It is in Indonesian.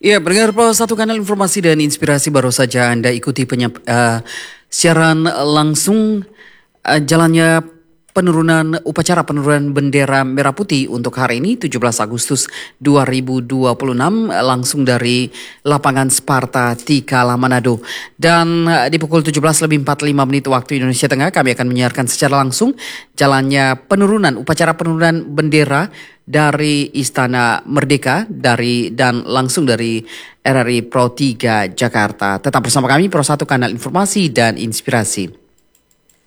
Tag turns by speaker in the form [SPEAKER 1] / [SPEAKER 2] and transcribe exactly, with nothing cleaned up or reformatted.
[SPEAKER 1] Ya, pendengar Pro satu kanal informasi dan inspirasi baru saja Anda ikuti penyap, eh, siaran langsung eh, jalannya penurunan upacara penurunan bendera merah putih untuk hari ini tujuh belas Agustus dua ribu dua puluh enam eh, langsung dari lapangan Sparta Tikala Manado. Dan eh, di pukul tujuh belas lebih empat puluh lima menit waktu Indonesia Tengah kami akan menyiarkan secara langsung jalannya penurunan upacara penurunan bendera dari Istana Merdeka dari dan langsung dari R R I Pro tiga Jakarta. Tetap bersama kami Pro satu kanal informasi dan inspirasi.